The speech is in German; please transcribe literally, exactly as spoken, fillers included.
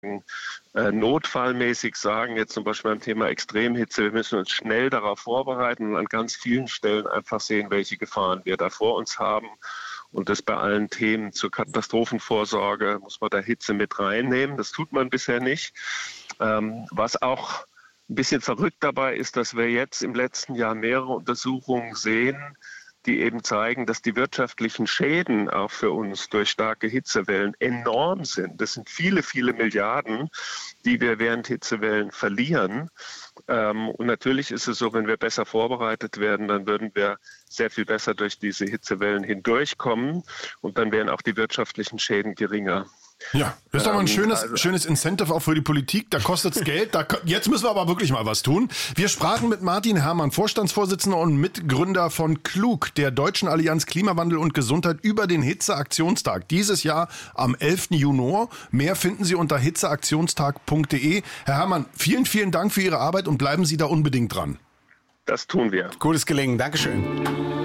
äh, notfallmäßig sagen, jetzt zum Beispiel beim Thema Extremhitze, wir müssen uns schnell darauf vorbereiten und an ganz vielen Stellen einfach sehen, welche Gefahren wir da vor uns haben. Und das bei allen Themen zur Katastrophenvorsorge muss man da Hitze mit reinnehmen. Das tut man bisher nicht. Ähm, was auch ein bisschen verrückt dabei ist, dass wir jetzt im letzten Jahr mehrere Untersuchungen sehen, die eben zeigen, dass die wirtschaftlichen Schäden auch für uns durch starke Hitzewellen enorm sind. Das sind viele, viele Milliarden, die wir während Hitzewellen verlieren. Und natürlich ist es so, wenn wir besser vorbereitet werden, dann würden wir sehr viel besser durch diese Hitzewellen hindurchkommen und dann wären auch die wirtschaftlichen Schäden geringer. Ja, das ist doch mal ein schönes, also, schönes Incentive auch für die Politik. Da kostet es Geld. Da, jetzt müssen wir aber wirklich mal was tun. Wir sprachen mit Martin Herrmann, Vorstandsvorsitzender und Mitgründer von Klug, der Deutschen Allianz Klimawandel und Gesundheit, über den Hitzeaktionstag. Dieses Jahr am elften Juni. Mehr finden Sie unter hitzeaktionstag punkt de. Herr Herrmann, vielen, vielen Dank für Ihre Arbeit und bleiben Sie da unbedingt dran. Das tun wir. Gutes Gelingen. Dankeschön.